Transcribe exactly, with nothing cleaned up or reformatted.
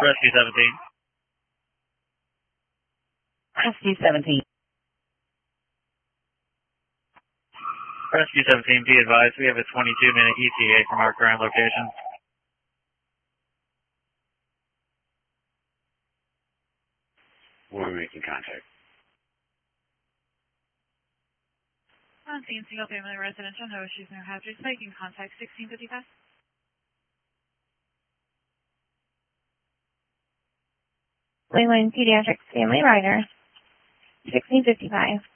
Rescue seventeen. Rescue seventeen. Rescue seventeen, be advised, we have a twenty-two minute E T A from our current location. We're making contact. On scene, single family residential, no issues, no hazards. Making contact sixteen fifty-five. Leyland Pediatrics Family Rider, sixteen fifty-five.